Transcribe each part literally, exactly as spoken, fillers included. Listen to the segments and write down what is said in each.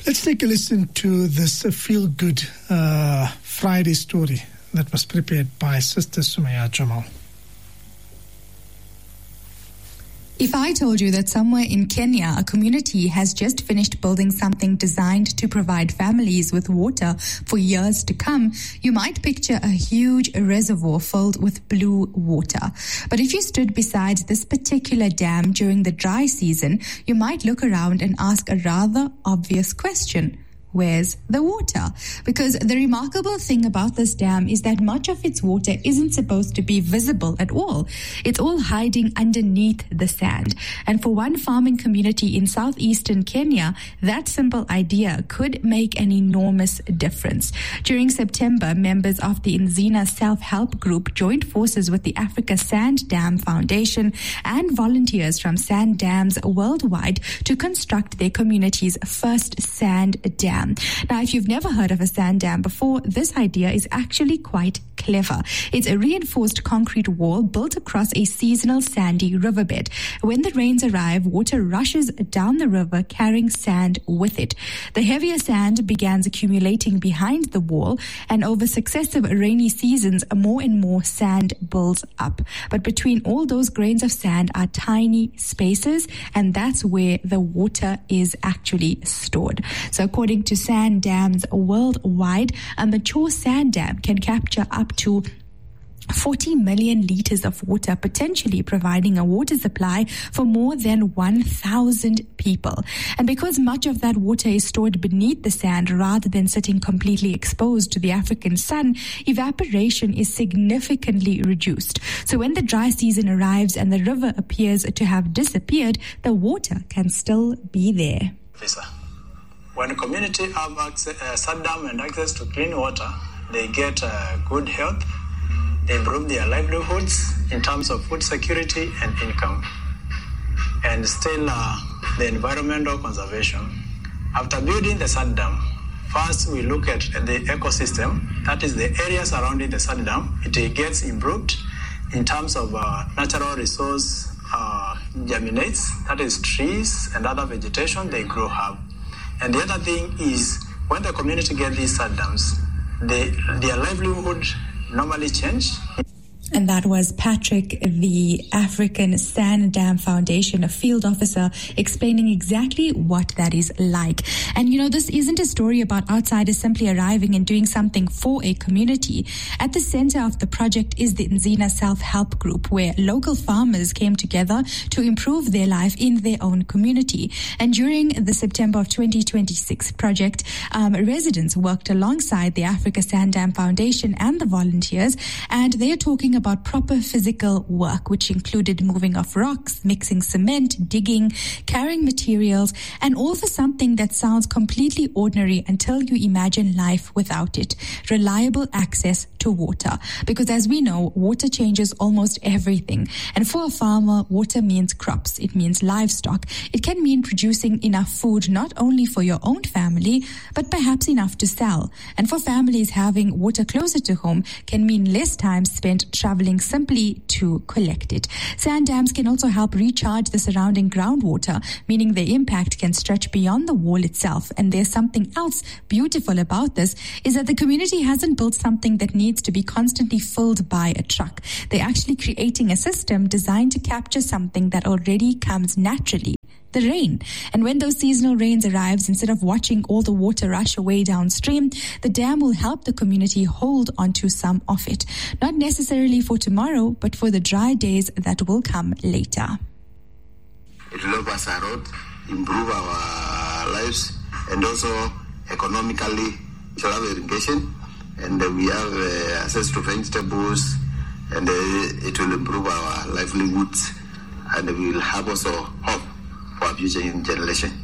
Let's take a listen to this feel-good uh, Friday story that was prepared by Sister Sumaya Jamal. If I told you that somewhere in Kenya, a community has just finished building something designed to provide families with water for years to come, you might picture a huge reservoir filled with blue water. But if you stood beside this particular dam during the dry season, you might look around and ask a rather obvious question. Where's the water? Because the remarkable thing about this dam is that much of its water isn't supposed to be visible at all. It's all hiding underneath the sand. And for one farming community in southeastern Kenya, that simple idea could make an enormous difference. During September, members of the Nzina Self-Help Group joined forces with the Africa Sand Dam Foundation and volunteers from sand dams worldwide to construct their community's first sand dam. Now, if you've never heard of a sand dam before, this idea is actually quite clever. It's a reinforced concrete wall built across a seasonal sandy riverbed. When the rains arrive, water rushes down the river carrying sand with it. The heavier sand begins accumulating behind the wall, and over successive rainy seasons, more and more sand builds up. But between all those grains of sand are tiny spaces, and that's where the water is actually stored. So according to sand dams worldwide, a mature sand dam can capture up to forty million liters of water, potentially providing a water supply for more than one thousand people. And because much of that water is stored beneath the sand rather than sitting completely exposed to the African sun, evaporation is significantly reduced. So when the dry season arrives and the river appears to have disappeared, the water can still be there. When a community have access, uh, sand dam and access to clean water, they get uh, good health. They improve their livelihoods in terms of food security and income, and still uh, the environmental conservation. After building the sand dam, first we look at the ecosystem, that is the area surrounding the sand dam. It gets improved in terms of uh, natural resource uh, germinates, that is trees and other vegetation, they grow up. And the other thing is when the community get these sand dams, they, their livelihood normally change. And that was Patrick, the African Sand Dam Foundation, a field officer, explaining exactly what that is like. And, you know, this isn't a story about outsiders simply arriving and doing something for a community. At the center of the project is the Nzina Self-Help Group, where local farmers came together to improve their life in their own community. And during the September of twenty twenty-six project, um, residents worked alongside the Africa Sand Dam Foundation and the volunteers, and they're talking about about proper physical work, which included moving of rocks, mixing cement, digging, carrying materials, and all for something that sounds completely ordinary until you imagine life without it. Reliable access to water. Because as we know, water changes almost everything. And for a farmer, water means crops. It means livestock. It can mean producing enough food not only for your own family, but perhaps enough to sell. And for families, having water closer to home can mean less time spent traveling simply to collect it. Sand dams can also help recharge the surrounding groundwater, meaning their impact can stretch beyond the wall itself. And there's something else beautiful about this, is that the community hasn't built something that needs to be constantly filled by a truck. They're actually creating a system designed to capture something that already comes naturally. The rain. And when those seasonal rains arrives, instead of watching all the water rush away downstream, the dam will help the community hold onto some of it. Not necessarily for tomorrow, but for the dry days that will come later. It will help us a lot, improve our lives, and also economically, we shall have irrigation, and we have uh, access to vegetables, and uh, it will improve our livelihoods, and we will have also hope for future generation.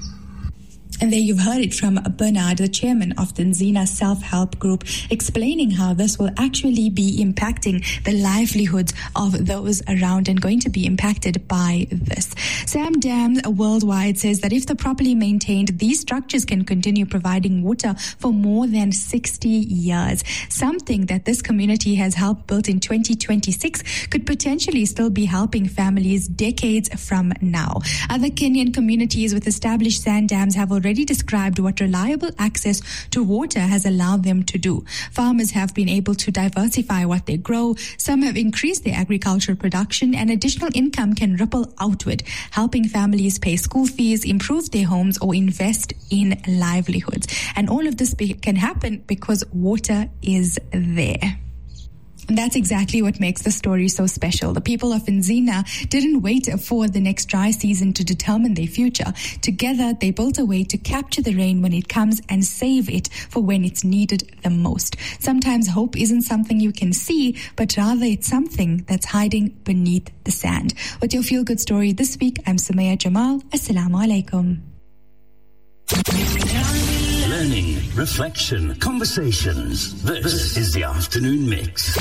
And there you've heard it from Bernard, the chairman of the Nzina Self-Help Group, explaining how this will actually be impacting the livelihoods of those around and going to be impacted by this. Sand Dams Worldwide says that if they're properly maintained, these structures can continue providing water for more than sixty years. Something that this community has helped build in twenty twenty-six could potentially still be helping families decades from now. Other Kenyan communities with established sand dams have already already described what reliable access to water has allowed them to do. Farmers have been able to diversify what they grow. Some have increased their agricultural production, and additional income can ripple outward, helping families pay school fees, improve their homes, or invest in livelihoods. And all of this be- can happen because water is there. And that's exactly what makes the story so special. The people of Nzina didn't wait for the next dry season to determine their future. Together, they built a way to capture the rain when it comes and save it for when it's needed the most. Sometimes hope isn't something you can see, but rather it's something that's hiding beneath the sand. With your feel-good story this week, I'm Sumaya Jamal. Assalamu alaikum. Learning, reflection, conversations. This is the Afternoon Mix.